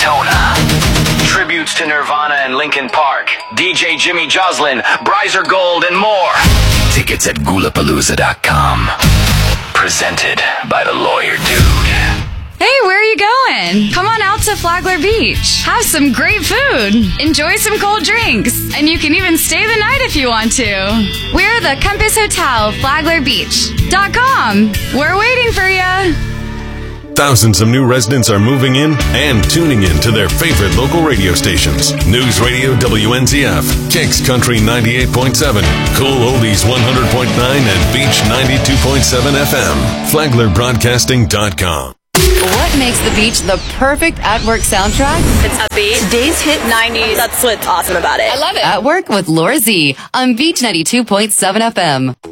Daytona. Tributes to Nirvana and Linkin Park, DJ Jimmy Joslin, Bryzer Gold, and more. Tickets at Gulapalooza.com. Presented by the Lawyer Dude. Hey, where are you going? Come on out to Flagler Beach. Have some great food. Enjoy some cold drinks. And you can even stay the night if you want to. We're the Compass Hotel, FlaglerBeach.com. We're waiting for you. Thousands of new residents are moving in and tuning in to their favorite local radio stations. News Radio WNZF, Kicks Country 98.7, Cool Oldies 100.9, and Beach 92.7 FM. FlaglerBroadcasting.com. What makes the beach the perfect at-work soundtrack? It's upbeat. Today's hit 90s. That's what's awesome about it. I love it. At Work with Laura Z on Beach 92.7 FM.